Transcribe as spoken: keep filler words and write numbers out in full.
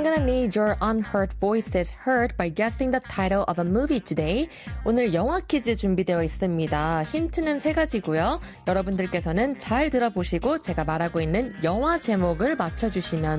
I'm gonna need your unheard voices heard by guessing the title of a movie today. 오늘 영화 퀴즈 준비되어 있습니다. 힌트는 세 가지고요. 여러분들께서는 잘 들어보시고 제가 말하고 있는 영화 제목을 맞춰주시면